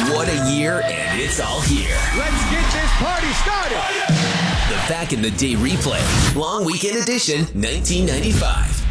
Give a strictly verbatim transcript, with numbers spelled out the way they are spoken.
What a year, and it's all here. Let's get this party started. The Back in the Day replay. Long Weekend Edition nineteen ninety-five.